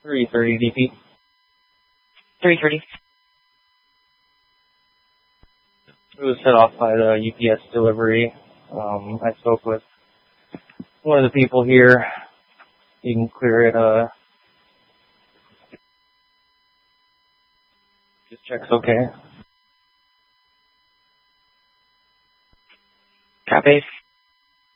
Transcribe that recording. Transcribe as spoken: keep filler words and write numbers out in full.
three thirty D P. three thirty. It was set off by the U P S delivery. Um, I spoke with one of the people here. You can clear it, uh, just checks okay. Copy.